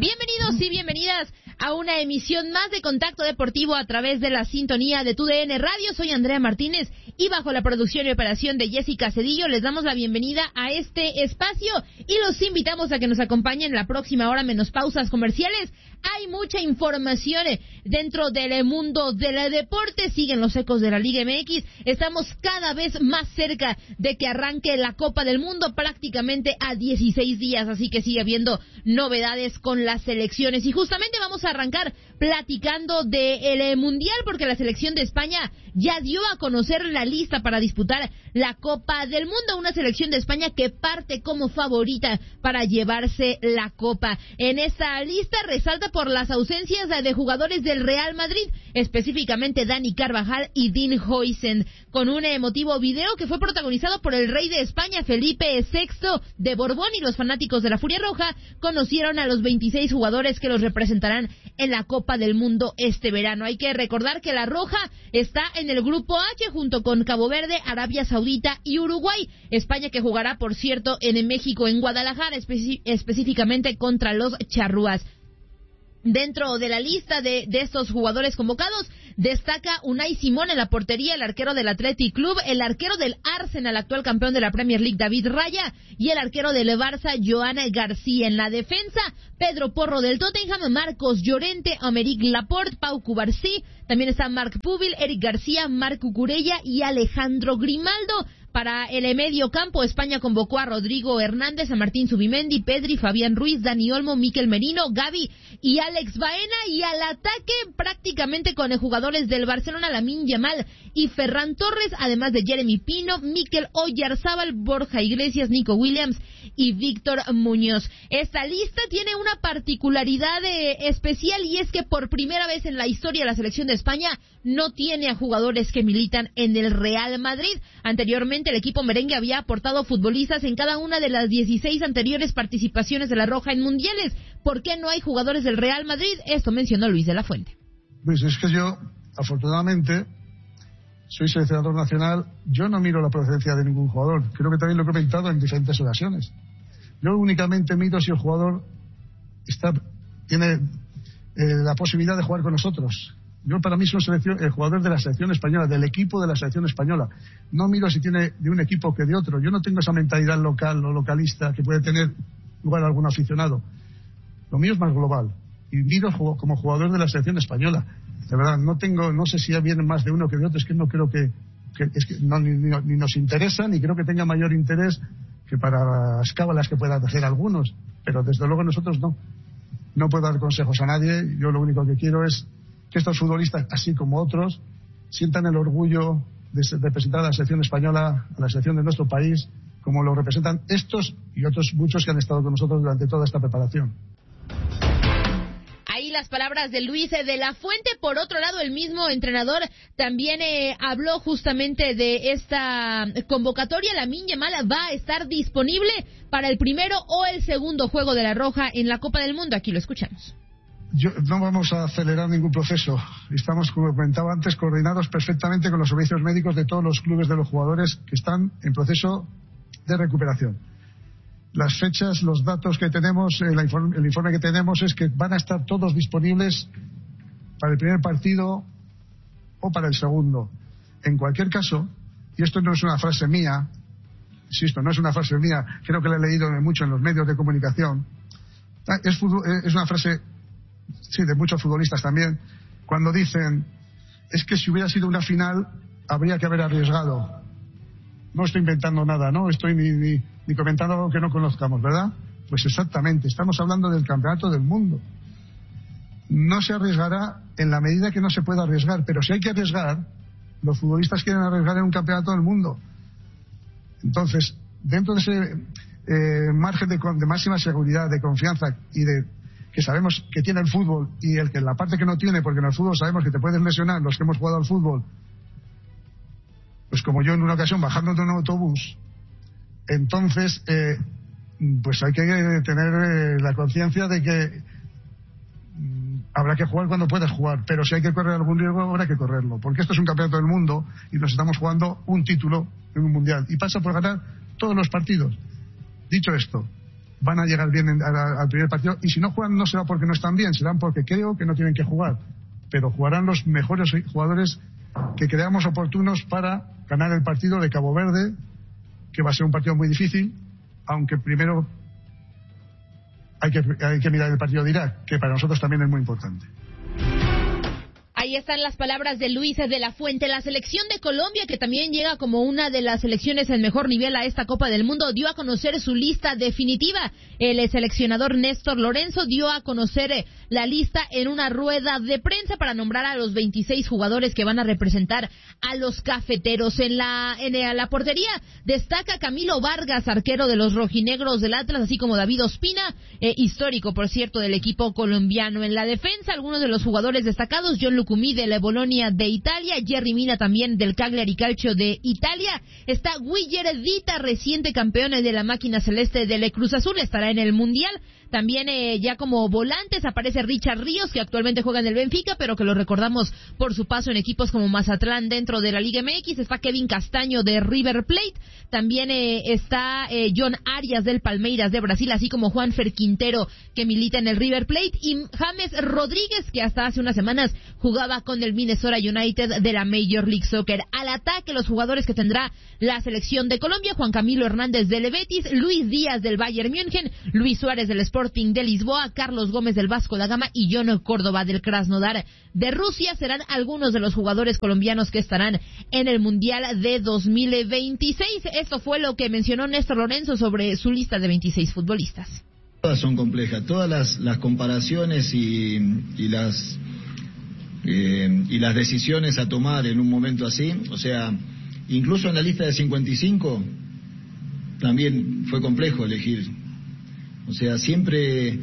Bienvenidos y bienvenidas a una emisión más de Contacto Deportivo a través de la sintonía de TUDN Radio. Soy Andrea Martínez y bajo la producción y operación de Jessica Cedillo les damos la bienvenida a este espacio y los invitamos a que nos acompañen la próxima hora menos pausas comerciales. Hay mucha información dentro del mundo del deporte. Siguen los ecos de la Liga MX. Estamos cada vez más cerca de que arranque la Copa del Mundo, prácticamente a 16 días, así que sigue habiendo novedades con las selecciones. Y justamente vamos a arrancar platicando del Mundial, porque la selección de España ya dio a conocer la lista para disputar la Copa del Mundo, una selección de España que parte como favorita para llevarse la Copa. En esta lista resalta por las ausencias de jugadores del Real Madrid, específicamente Dani Carvajal y Dean Huijsen, con un emotivo video que fue protagonizado por el rey de España, Felipe VI de Borbón, y los fanáticos de la Furia Roja conocieron a los 26 jugadores que los representarán en la Copa del Mundo este verano. Hay que recordar que la Roja está en el Grupo H junto con Cabo Verde, Arabia Saudita y Uruguay. España que jugará, por cierto, en México, en Guadalajara, específicamente contra los charrúas. Dentro de la lista de estos jugadores convocados destaca Unai Simón en la portería, el arquero del Athletic Club, el arquero del Arsenal, actual campeón de la Premier League, David Raya, y el arquero del Barça, Joan García. En la defensa, Pedro Porro del Tottenham, Marcos Llorente, Aymeric Laporte, Pau Cubarsí, también está Marc Pubil, Eric García, Marco Curella y Alejandro Grimaldo. Para el medio campo, España convocó a Rodrigo Hernández, a Martín Zubimendi, Pedri, Fabián Ruiz, Dani Olmo, Mikel Merino, Gavi y Alex Baena. Y al ataque prácticamente con jugadores del Barcelona, Lamine Yamal y Ferran Torres, además de Jeremy Pino, Mikel Oyarzábal, Borja Iglesias, Nico Williams y Víctor Muñoz. Esta lista tiene una particularidad especial, y es que por primera vez en la historia la selección de España no tiene a jugadores que militan en el Real Madrid. Anteriormente el equipo merengue había aportado futbolistas en cada una de las 16 anteriores participaciones de la Roja en mundiales. ¿Por qué no hay jugadores del Real Madrid? Esto mencionó Luis de la Fuente. Pues es que yo, afortunadamente, soy seleccionador nacional. Yo no miro la procedencia de ningún jugador. Creo que también lo he comentado en diferentes ocasiones. Yo únicamente miro si el jugador tiene la posibilidad de jugar con nosotros. Yo, para mí, soy el jugador de la selección española, del equipo de la selección española. No miro si tiene de un equipo que de otro. Yo no tengo esa mentalidad local o localista que puede tener igual algún aficionado. Lo mío es más global. Y miro como jugador de la selección española. De verdad, no sé si vienen más de uno que de otro. Es que no creo ni nos interesa, ni creo que tenga mayor interés que para las cábalas que puedan hacer algunos. Pero desde luego nosotros no. No puedo dar consejos a nadie. Yo lo único que quiero es que estos futbolistas, así como otros, sientan el orgullo de representar a la selección española, a la selección de nuestro país, como lo representan estos y otros muchos que han estado con nosotros durante toda esta preparación. Ahí las palabras de Luis de la Fuente. Por otro lado, el mismo entrenador también habló justamente de esta convocatoria. Lamine Yamal va a estar disponible para el primero o el segundo juego de la Roja en la Copa del Mundo. Aquí lo escuchamos. No vamos a acelerar ningún proceso. Estamos, como comentaba antes, coordinados perfectamente con los servicios médicos de todos los clubes de los jugadores que están en proceso de recuperación. Las fechas, los datos que tenemos, el informe que tenemos es que van a estar todos disponibles para el primer partido o para el segundo. En cualquier caso, y esto no es una frase mía, insisto, no es una frase mía, creo que la he leído mucho en los medios de comunicación, es una frase, sí, de muchos futbolistas también, cuando dicen, es que si hubiera sido una final habría que haber arriesgado. No estoy inventando nada, no estoy ni comentando algo que no conozcamos, ¿verdad? Pues exactamente, estamos hablando del Campeonato del Mundo. No se arriesgará en la medida que no se pueda arriesgar, pero si hay que arriesgar, los futbolistas quieren arriesgar en un Campeonato del Mundo. Entonces, dentro de ese margen de máxima seguridad, de confianza y de que sabemos que tiene el fútbol, y el que la parte que no tiene, porque en el fútbol sabemos que te puedes lesionar, los que hemos jugado al fútbol, pues como yo en una ocasión bajando de un autobús, entonces pues hay que tener la conciencia de que habrá que jugar cuando puedas jugar, pero si hay que correr algún riesgo habrá que correrlo, porque esto es un campeonato del mundo y nos estamos jugando un título en un mundial y pasa por ganar todos los partidos. Dicho esto, van a llegar bien al primer partido, y si no juegan no será porque no están bien, será porque creo que no tienen que jugar, pero jugarán los mejores jugadores que creamos oportunos para ganar el partido de Cabo Verde, que va a ser un partido muy difícil, aunque primero hay que mirar el partido de Irak, que para nosotros también es muy importante. Ahí están las palabras de Luis de la Fuente. La selección de Colombia, que también llega como una de las selecciones en mejor nivel a esta Copa del Mundo, dio a conocer su lista definitiva. El seleccionador Néstor Lorenzo dio a conocer la lista en una rueda de prensa para nombrar a los 26 jugadores que van a representar a los cafeteros. En la portería destaca Camilo Vargas, arquero de los rojinegros del Atlas, así como David Ospina, histórico, por cierto, del equipo colombiano. En la defensa, algunos de los jugadores destacados: John Lucumí de la Bologna de Italia, Jerry Mina también del Cagliari Calcio de Italia, está Guiller Dita, reciente campeón de la máquina celeste del Cruz Azul, estará en el Mundial. También ya como volantes aparece Richard Ríos, que actualmente juega en el Benfica, pero que lo recordamos por su paso en equipos como Mazatlán dentro de la Liga MX. Está Kevin Castaño de River Plate. También está John Arias del Palmeiras de Brasil, así como Juanfer Quintero, que milita en el River Plate, y James Rodríguez, que hasta hace unas semanas jugaba con el Minnesota United de la Major League Soccer. Al ataque, los jugadores que tendrá la selección de Colombia: Juan Camilo Hernández del Betis, Luis Díaz del Bayern München, Luis Suárez del Sporting de Lisboa, Carlos Gómez del Vasco da Gama y John Córdoba del Krasnodar de Rusia. Serán algunos de los jugadores colombianos que estarán en el Mundial de 2026. Esto fue lo que mencionó Néstor Lorenzo sobre su lista de 26 futbolistas. Todas son complejas, todas las comparaciones y las decisiones a tomar en un momento así, o sea, incluso en la lista de 55 también fue complejo elegir. O sea, siempre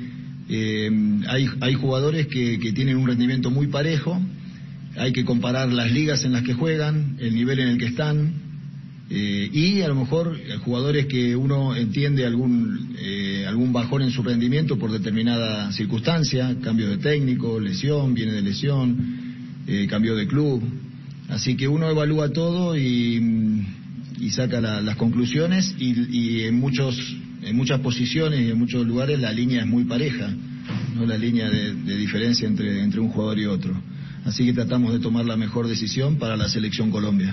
hay jugadores que tienen un rendimiento muy parejo, hay que comparar las ligas en las que juegan, el nivel en el que están, y a lo mejor jugadores que uno entiende algún bajón en su rendimiento por determinada circunstancia, cambio de técnico, lesión, viene de lesión, cambio de club. Así que uno evalúa todo y saca las conclusiones, y en muchas posiciones y en muchos lugares la línea es muy pareja, no la línea de diferencia entre un jugador y otro. Así que tratamos de tomar la mejor decisión para la selección Colombia.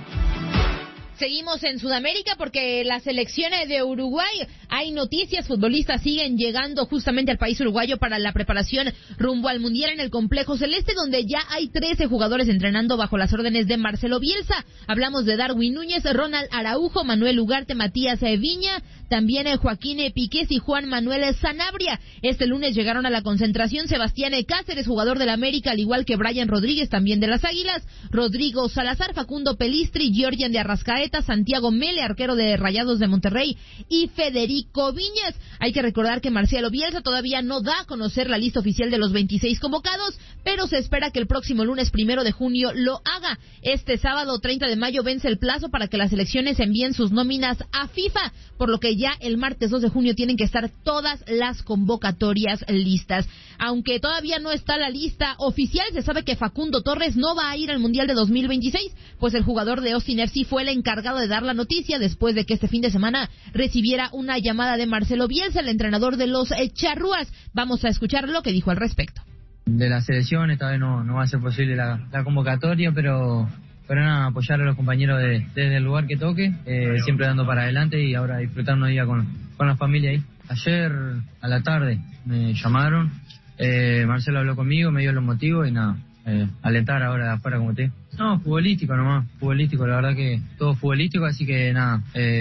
Seguimos en Sudamérica porque las selecciones de Uruguay, hay noticias, futbolistas siguen llegando justamente al país uruguayo para la preparación rumbo al Mundial en el Complejo Celeste, donde ya hay 13 jugadores entrenando bajo las órdenes de Marcelo Bielsa. Hablamos de Darwin Núñez, Ronald Araujo, Manuel Ugarte, Matías Viña, también Joaquín Piqués y Juan Manuel Sanabria. Este lunes llegaron a la concentración Sebastián Cáceres, jugador del América, al igual que Brian Rodríguez, también de las Águilas, Rodrigo Salazar, Facundo Pelistri, Georgian de Arrascaeta, Santiago Mele, arquero de Rayados de Monterrey, y Federico Viñas. Hay que recordar que Marcelo Bielsa todavía no da a conocer la lista oficial de los 26 convocados, pero se espera que el próximo lunes 1 de junio lo haga. Este sábado 30 de mayo vence el plazo para que las selecciones envíen sus nóminas a FIFA, por lo que ya el martes 2 de junio tienen que estar todas las convocatorias listas. Aunque todavía no está la lista oficial, se sabe que Facundo Torres no va a ir al Mundial de 2026, pues el jugador de Austin FC fue el encargado de dar la noticia después de que este fin de semana recibiera una llamada de Marcelo Bielsa, el entrenador de los Charrúas. Vamos a escuchar lo que dijo al respecto. De la selección esta vez no va a ser posible la convocatoria, pero nada, apoyar a los compañeros desde el lugar que toque, siempre dando para adelante, y ahora disfrutar unos días con la familia ahí. Ayer a la tarde me llamaron, Marcelo habló conmigo, me dio los motivos y nada, alentar ahora de afuera como te. No, futbolístico nomás, futbolístico, la verdad que todo futbolístico, así que nada,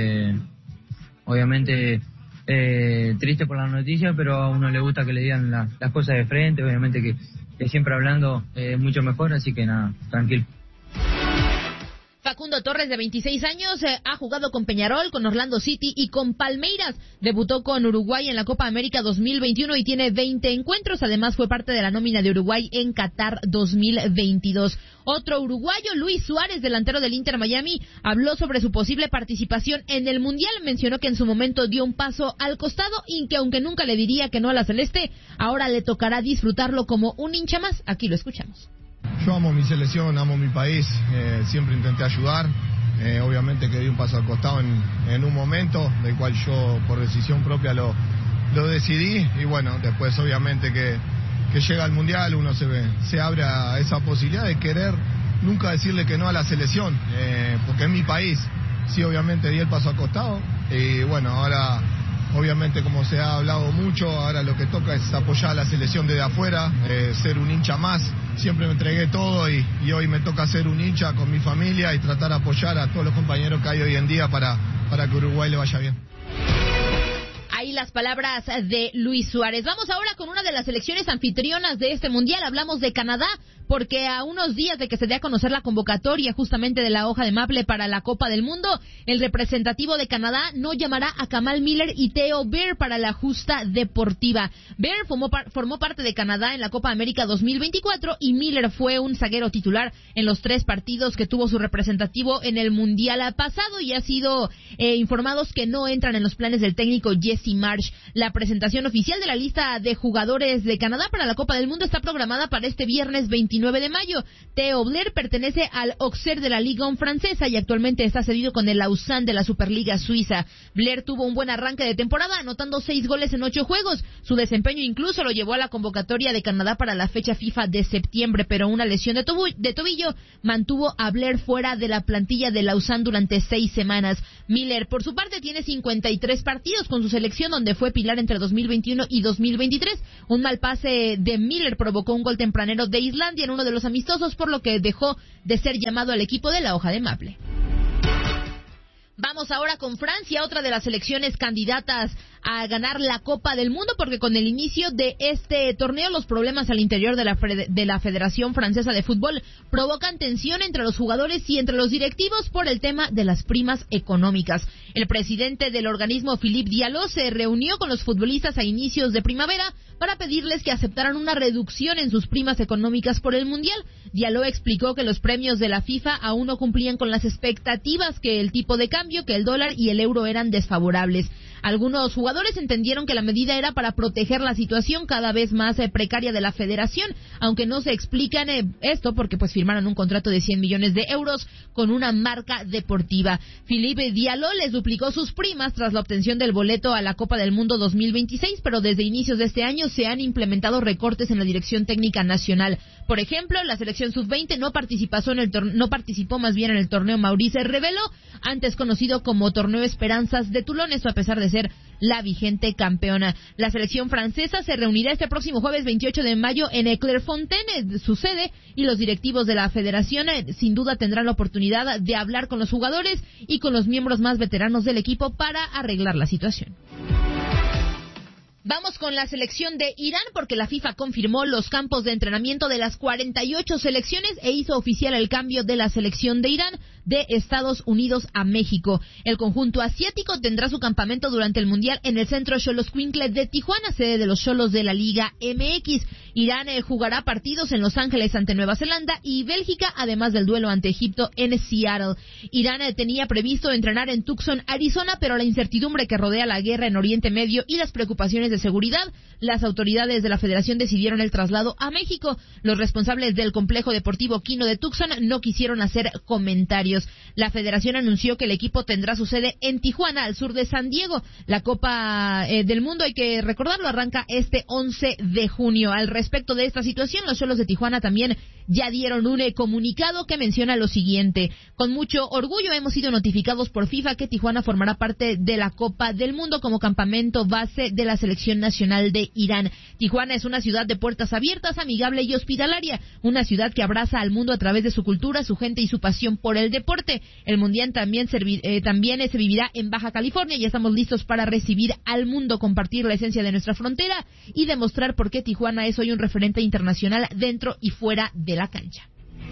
obviamente triste por la noticia, pero a uno le gusta que le digan las cosas de frente, obviamente que siempre hablando es mucho mejor, así que nada, tranquilo. Facundo Torres, de 26 años, ha jugado con Peñarol, con Orlando City y con Palmeiras. Debutó con Uruguay en la Copa América 2021 y tiene 20 encuentros. Además, fue parte de la nómina de Uruguay en Qatar 2022. Otro uruguayo, Luis Suárez, delantero del Inter Miami, habló sobre su posible participación en el Mundial. Mencionó que en su momento dio un paso al costado y que aunque nunca le diría que no a la celeste, ahora le tocará disfrutarlo como un hincha más. Aquí lo escuchamos. Yo amo mi selección, amo mi país, siempre intenté ayudar, obviamente que di un paso al costado en un momento, del cual yo por decisión propia lo lo decidí y bueno, después obviamente que llega al Mundial uno se abre a esa posibilidad de querer nunca decirle que no a la selección, porque es mi país. Sí, obviamente di el paso al costado y bueno, ahora obviamente como se ha hablado mucho, ahora lo que toca es apoyar a la selección desde afuera, ser un hincha más. Siempre me entregué todo y hoy me toca ser un hincha con mi familia y tratar de apoyar a todos los compañeros que hay hoy en día para que Uruguay le vaya bien. Ahí las palabras de Luis Suárez. Vamos ahora con una de las selecciones anfitrionas de este Mundial. Hablamos de Canadá, porque a unos días de que se dé a conocer la convocatoria justamente de la hoja de maple para la Copa del Mundo, el representativo de Canadá no llamará a Kamal Miller y Theo Bair para la justa deportiva. Bair formó parte de Canadá en la Copa América 2024 y Miller fue un zaguero titular en los 3 partidos que tuvo su representativo en el Mundial pasado y ha sido informados que no entran en los planes del técnico Jesse Marsh. La presentación oficial de la lista de jugadores de Canadá para la Copa del Mundo está programada para este viernes 29 de mayo. Theo Bair pertenece al Auxerre de la Liga 1 francesa y actualmente está cedido con el Lausanne de la Superliga Suiza. Bair tuvo un buen arranque de temporada, anotando 6 goles en 8 juegos. Su desempeño incluso lo llevó a la convocatoria de Canadá para la fecha FIFA de septiembre, pero una lesión de tobillo mantuvo a Bair fuera de la plantilla de Lausanne durante 6 semanas. Miller, por su parte, tiene 53 partidos con su selección, donde fue pilar entre 2021 y 2023. Un mal pase de Miller provocó un gol tempranero de Islandia en uno de los amistosos, por lo que dejó de ser llamado al equipo de la hoja de maple. Vamos ahora con Francia, otra de las selecciones candidatas a ganar la Copa del Mundo, porque con el inicio de este torneo los problemas al interior de la Federación Francesa de Fútbol provocan tensión entre los jugadores y entre los directivos por el tema de las primas económicas. El presidente del organismo, Philippe Diallo, se reunió con los futbolistas a inicios de primavera para pedirles que aceptaran una reducción en sus primas económicas por el Mundial. Diallo explicó que los premios de la FIFA aún no cumplían con las expectativas, que el tipo de cambio, que el dólar y el euro eran desfavorables. Algunos jugadores entendieron que la medida era para proteger la situación cada vez más precaria de la federación, aunque no se explican esto porque pues firmaron un contrato de 100 millones de euros con una marca deportiva. Philippe Diallo les duplicó sus primas tras la obtención del boleto a la Copa del Mundo 2026, pero desde inicios de este año se han implementado recortes en la dirección técnica nacional. Por ejemplo, la selección sub-20 no participó más bien en el torneo Maurice Reveló, antes conocido como Torneo Esperanzas de Toulon, eso a pesar de ser la vigente campeona. La selección francesa se reunirá este próximo jueves 28 de mayo en Clairefontaine, su sede, y los directivos de la federación sin duda tendrán la oportunidad de hablar con los jugadores y con los miembros más veteranos del equipo para arreglar la situación. Vamos con la selección de Irán, porque la FIFA confirmó los campos de entrenamiento de las 48 selecciones e hizo oficial el cambio de la selección de Irán de Estados Unidos a México. El conjunto asiático tendrá su campamento durante el Mundial en el centro Xoloscuincle de Tijuana, sede de los Xolos de la Liga MX. Irán jugará partidos en Los Ángeles ante Nueva Zelanda y Bélgica, además del duelo ante Egipto en Seattle. Irán tenía previsto entrenar en Tucson, Arizona, pero la incertidumbre que rodea la guerra en Oriente Medio y las preocupaciones de seguridad, las autoridades de la federación decidieron el traslado a México. Los responsables del complejo deportivo Quino de Tucson no quisieron hacer comentarios. La federación anunció que el equipo tendrá su sede en Tijuana, al sur de San Diego. La Copa del Mundo, hay que recordarlo, arranca este 11 de junio. Al respecto de esta situación, los Xolos de Tijuana también ya dieron un comunicado que menciona lo siguiente: con mucho orgullo hemos sido notificados por FIFA que Tijuana formará parte de la Copa del Mundo como campamento base de la selección nacional de Irán. Tijuana es una ciudad de puertas abiertas, amigable y hospitalaria, una ciudad que abraza al mundo a través de su cultura, su gente y su pasión por el deporte. El Mundial también se vivirá en Baja California y estamos listos para recibir al mundo, compartir la esencia de nuestra frontera y demostrar por qué Tijuana es hoy un referente internacional dentro y fuera de la cancha.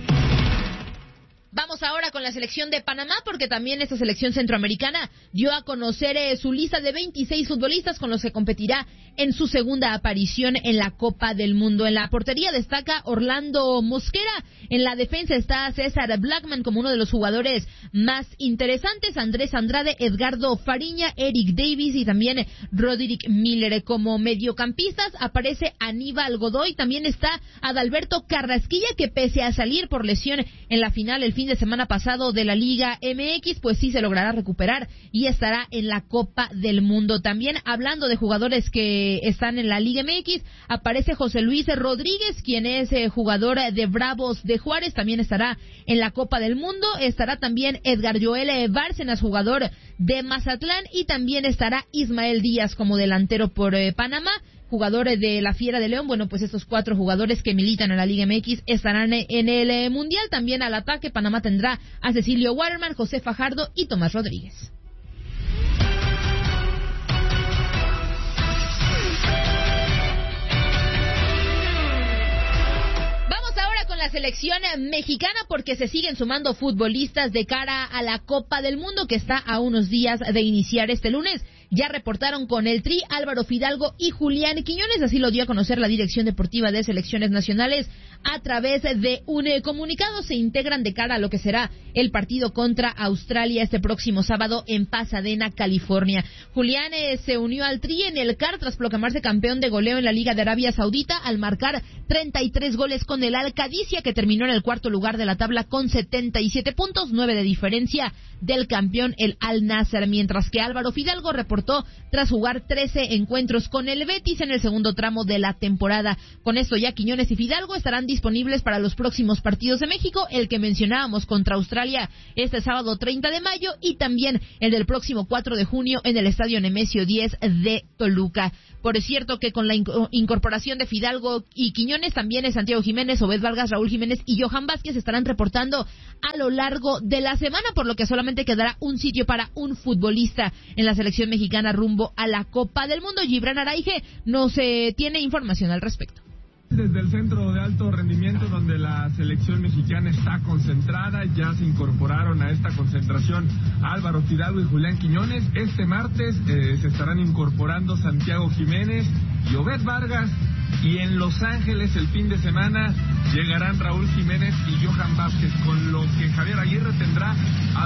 Vamos ahora con la selección de Panamá, porque también esta selección centroamericana dio a conocer su lista de 26 futbolistas con los que competirá en su segunda aparición en la Copa del Mundo. En la portería destaca Orlando Mosquera, en la defensa está César Blackman como uno de los jugadores más interesantes, Andrés Andrade, Edgardo Fariña, Eric Davis y también Roderick Miller. Como mediocampistas aparece Aníbal Godoy, también está Adalberto Carrasquilla, que pese a salir por lesión en la final el fin fin de semana pasado de la Liga MX, pues sí se logrará recuperar y estará en la Copa del Mundo. También hablando de jugadores que están en la Liga MX, aparece José Luis Rodríguez, quien es jugador de Bravos de Juárez, también estará en la Copa del Mundo. Estará también Edgar Joel Bárcenas, jugador de Mazatlán, y también estará Ismael Díaz como delantero por Panamá, jugadores de la Fiera de León. Bueno, pues estos 4 jugadores que militan en la Liga MX estarán en el Mundial. También al ataque, Panamá tendrá a Cecilio Waterman, José Fajardo y Tomás Rodríguez. La selección mexicana, porque se siguen sumando futbolistas de cara a la Copa del Mundo, que está a unos días de iniciar este lunes. Ya reportaron con el Tri Álvaro Fidalgo y Julián Quiñones, así lo dio a conocer la Dirección Deportiva de Selecciones Nacionales a través de un comunicado. Se integran de cara a lo que será el partido contra Australia este próximo sábado en Pasadena, California. Julián se unió al Tri en el CAR tras proclamarse campeón de goleo en la Liga de Arabia Saudita al marcar 33 goles con el Al-Qadisiyah, que terminó en el 4º lugar de la tabla con 77 puntos, 9 de diferencia del campeón el Al-Nassr, mientras que Álvaro Fidalgo reportó tras jugar 13 encuentros con el Betis en el segundo tramo de la temporada. Con esto ya Quiñones y Fidalgo estarán disponibles para los próximos partidos de México, el que mencionábamos contra Australia este sábado 30 de mayo y también el del próximo 4 de junio en el Estadio Nemesio 10 de Toluca. Por cierto que con la incorporación de Fidalgo y Quiñones, también Santiago Jiménez, Obed Vargas, Raúl Jiménez y Johan Vázquez estarán reportando a lo largo de la semana, por lo que solamente quedará un sitio para un futbolista en la selección mexicana rumbo a la Copa del Mundo. Gibran Araige nos tiene información al respecto. Desde el centro de alto rendimiento donde la selección mexicana está concentrada, ya se incorporaron a esta concentración Álvaro Fidalgo y Julián Quiñones. Este martes se estarán incorporando Santiago Jiménez y Obed Vargas, y en Los Ángeles el fin de semana llegarán Raúl Jiménez y Johan Vázquez, con lo que Javier Aguirre tendrá a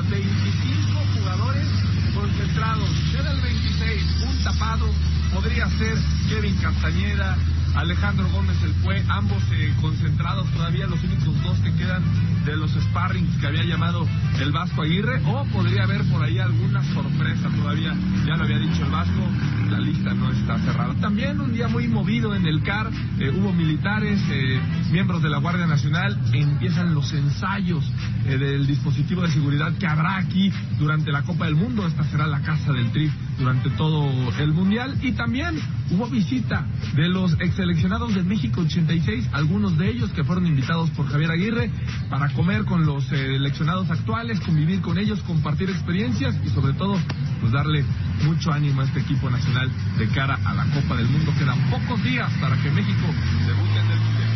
25 jugadores concentrados. Era el 26, un tapado, podría ser Kevin Castañeda, Alejandro Gómez el Fue, ambos concentrados, todavía los únicos 2 que quedan de los sparrings que había llamado el Vasco Aguirre, o podría haber por ahí alguna sorpresa todavía, ya lo había dicho el Vasco, la lista no está cerrada. También un día muy movido en el CAR, hubo militares, miembros de la Guardia Nacional, empiezan los ensayos del dispositivo de seguridad que habrá aquí durante la Copa del Mundo. Esta será la casa del Tri durante todo el Mundial, y también hubo visita de los exseleccionados de México 86, algunos de ellos que fueron invitados por Javier Aguirre para comer con los seleccionados actuales, convivir con ellos, compartir experiencias y sobre todo pues darle mucho ánimo a este equipo nacional de cara a la Copa del Mundo. Quedan pocos días para que México debute en el Mundial.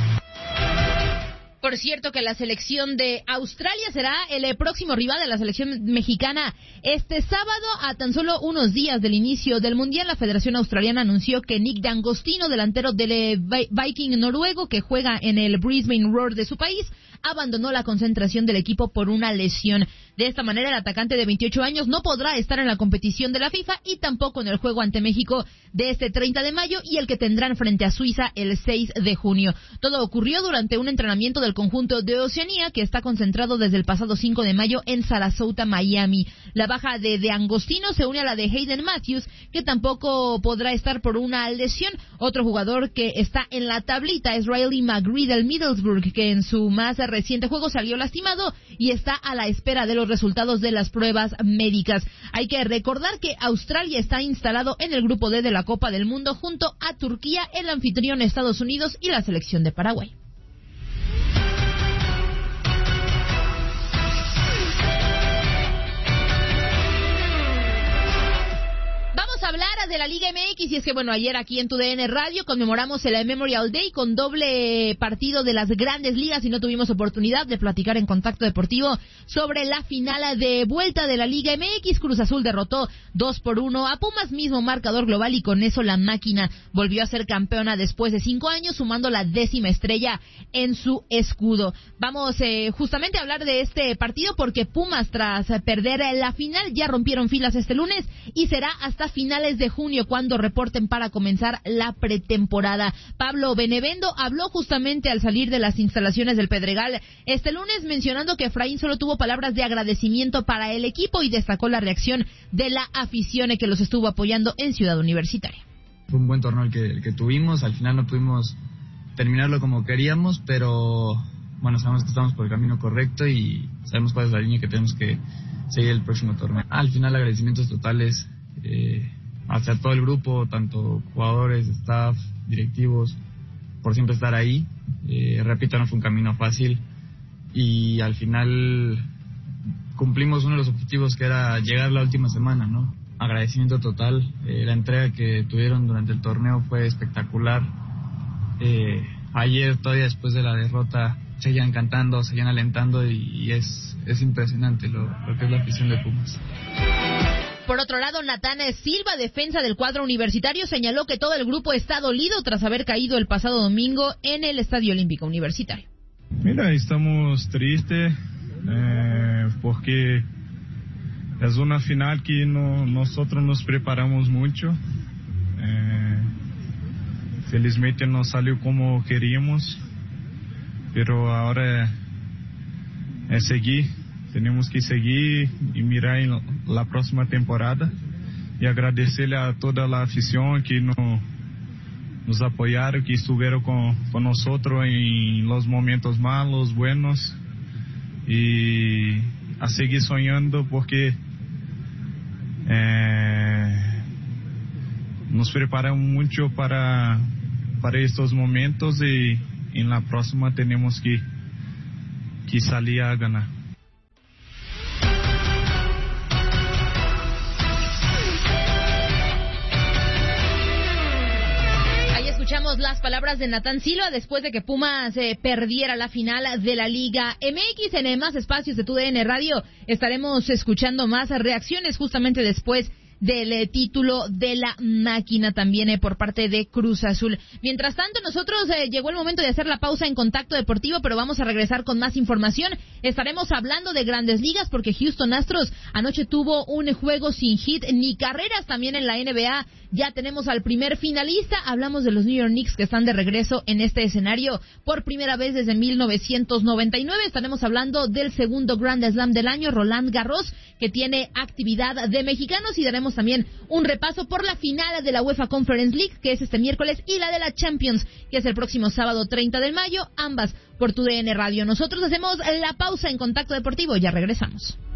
Por cierto que la selección de Australia será el próximo rival de la selección mexicana este sábado, a tan solo unos días del inicio del Mundial. La Federación Australiana anunció que Nick D'Agostino, delantero del Viking noruego que juega en el Brisbane Roar de su país, abandonó la concentración del equipo por una lesión. De esta manera, el atacante de 28 años no podrá estar en la competición de la FIFA y tampoco en el juego ante México de este 30 de mayo y el que tendrán frente a Suiza el 6 de junio. Todo ocurrió durante un entrenamiento del conjunto de Oceanía, que está concentrado desde el pasado 5 de mayo en Sarasota, Miami. La baja de D'Agostino se une a la de Hayden Matthews, que tampoco podrá estar por una lesión. Otro jugador que está en la tablita es Riley McGree del Middlesbrough, que en su más reciente juego salió lastimado y está a la espera de los resultados de las pruebas médicas. Hay que recordar que Australia está instalado en el grupo D de la Copa del Mundo junto a Turquía, el anfitrión Estados Unidos y la selección de Paraguay. Vamos a hablar de la Liga MX, y es que bueno, ayer aquí en TUDN Radio conmemoramos el Memorial Day con doble partido de las grandes ligas y no tuvimos oportunidad de platicar en Contacto Deportivo sobre la final de vuelta de la Liga MX. Cruz Azul derrotó 2-1 a Pumas, mismo marcador global, y con eso la máquina volvió a ser campeona después de 5 años, sumando la 10ª estrella en su escudo. Vamos justamente a hablar de este partido porque Pumas, tras perder la final, ya rompieron filas este lunes y será hasta finales de junio junio, cuando reporten para comenzar la pretemporada. Pablo Benevendo habló justamente al salir de las instalaciones del Pedregal este lunes, mencionando que Efraín solo tuvo palabras de agradecimiento para el equipo y destacó la reacción de la afición que los estuvo apoyando en Ciudad Universitaria. Fue un buen torneo el que tuvimos, al final no pudimos terminarlo como queríamos, pero bueno, sabemos que estamos por el camino correcto y sabemos cuál es la línea que tenemos que seguir el próximo torneo. Al final agradecimientos totales hacia todo el grupo, tanto jugadores, staff, directivos, por siempre estar ahí. Repito, no fue un camino fácil y al final cumplimos uno de los objetivos, que era llegar la última semana, ¿no? Agradecimiento total. La entrega que tuvieron durante el torneo fue espectacular. Ayer, todavía después de la derrota, seguían cantando, seguían alentando y es impresionante lo que es la afición de Pumas. Por otro lado, Natán Silva, defensa del cuadro universitario, señaló que todo el grupo está dolido tras haber caído el pasado domingo en el Estadio Olímpico Universitario. Mira, estamos tristes porque es una final que nosotros nos preparamos mucho. Felizmente no salió como queríamos, pero ahora es seguir. Tenemos que seguir y mirar en la próxima temporada y agradecerle a toda la afición que nos apoyaron, que estuvieron con nosotros en los momentos malos, buenos, y a seguir soñando porque nos preparamos mucho para estos momentos y en la próxima tenemos que salir a ganar. Escuchamos las palabras de Natán Silva después de que Pumas perdiera la final de la Liga MX. En más espacios de TUDN Radio estaremos escuchando más reacciones justamente después del título de la máquina también por parte de Cruz Azul. Mientras tanto, nosotros llegó el momento de hacer la pausa en Contacto Deportivo, pero vamos a regresar con más información. Estaremos hablando de Grandes Ligas porque Houston Astros anoche tuvo un juego sin hit ni carreras. También en la NBA ya tenemos al primer finalista. Hablamos de los New York Knicks que están de regreso en este escenario por primera vez desde 1999. Estaremos hablando del segundo Grand Slam del año, Roland Garros, que tiene actividad de mexicanos, y daremos también un repaso por la final de la UEFA Conference League, que es este miércoles, y la de la Champions, que es el próximo sábado 30 de mayo, ambas por TUDN Radio. Nosotros hacemos la pausa en Contacto Deportivo, ya regresamos.